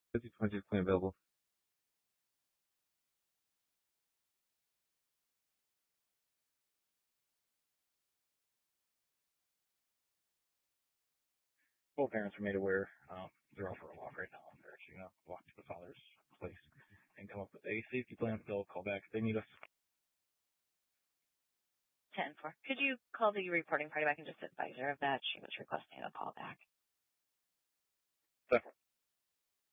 50/20 plan available. Both parents were made aware. They're out for a walk right now. They're actually going to walk to the father's place and come up with a safety plan. They'll call back if they need us. 10-4. Could you call the reporting party back and just advise her of that? She was requesting a call back. Definitely.